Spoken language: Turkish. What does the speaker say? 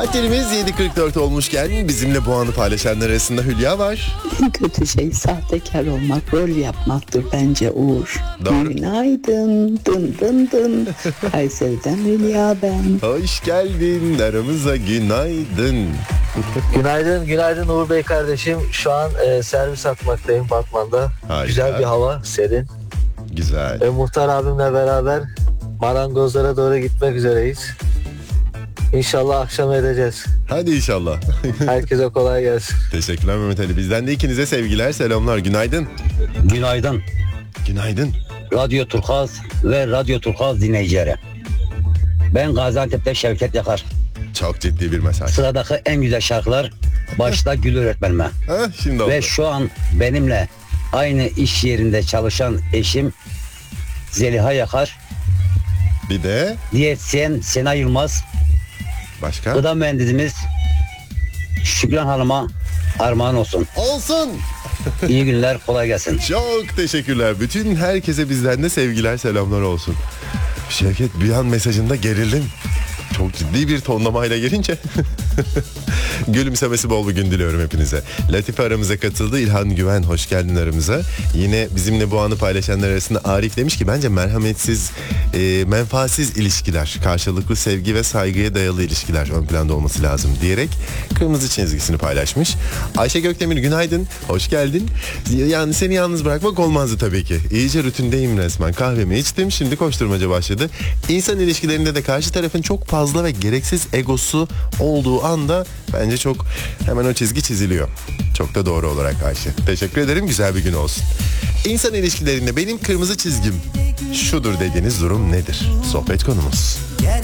Saatlerimiz 7.44 olmuşken bizimle bu anı paylaşanlar arasında Hülya var. En kötü şey sahtekar olmak, rol yapmaktır bence Uğur. Doğru. Günaydın, dın dın dın. Kayseri'den Hülya ben. Hoş geldin aramıza, günaydın. Günaydın Uğur Bey kardeşim. Şu an servis atmaktayım Batman'da. Harika. Güzel bir hava, serin. Güzel. Muhtar abimle beraber marangozlara doğru gitmek üzereyiz. İnşallah akşam edeceğiz. Hadi inşallah. Herkese kolay gelsin. Teşekkürler Mehmet Ali. Bizden de ikinize sevgiler, selamlar. Günaydın. Günaydın. Günaydın. Radyo Turkuaz ve Radyo Turkuaz dinleyicileri. Ben Gaziantep'te Şevket Yakar. Çok ciddi bir mesaj. Sıradaki en güzel şarkılar başta Gül öğretmenime. Şimdi oldu. Ve şu an benimle aynı iş yerinde çalışan eşim Zeliha Yakar. Bir de Diyetisyen Sena Yılmaz. başka? Gıda mühendisimiz Şükran Hanım'a armağan olsun. Olsun. İyi günler, kolay gelsin. Çok teşekkürler. Bütün herkese bizden de sevgiler, selamlar olsun. Şevket bir an mesajında gerildim. Çok ciddi bir tonlamayla gelince gülümsemesi bol bir gün diliyorum hepinize. Latife aramıza katıldı. İlhan Güven hoş geldin aramıza. Yine bizimle bu anı paylaşanlar arasında Arif demiş ki bence merhametsiz, menfaatsiz ilişkiler, karşılıklı sevgi ve saygıya dayalı ilişkiler ön planda olması lazım diyerek kırmızı çizgisini paylaşmış. Ayşe Gökdemir günaydın, hoş geldin. Yani seni yalnız bırakmak olmazdı tabii ki. İyice rutindeyim resmen. Kahvemi içtim, şimdi koşturmaca başladı. İnsan ilişkilerinde de karşı tarafın çok fazla ve gereksiz egosu olduğu anda bence çok hemen o çizgi çiziliyor. Çok da doğru olarak Ayşe. Teşekkür ederim, güzel bir gün olsun. İnsan ilişkilerinde benim kırmızı çizgim şudur dediğiniz durum nedir? Sohbet konumuz.